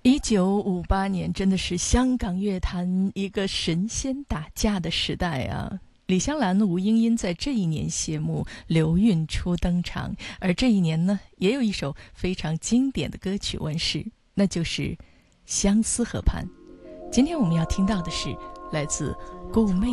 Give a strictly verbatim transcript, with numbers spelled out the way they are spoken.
一九五八年真的是香港乐坛一个神仙打架的时代啊！李香兰、吴莺莺在这一年谢幕，刘韵初登场。而这一年呢，也有一首非常经典的歌曲问世，那就是《相思河畔》。今天我们要听到的是来自顾媚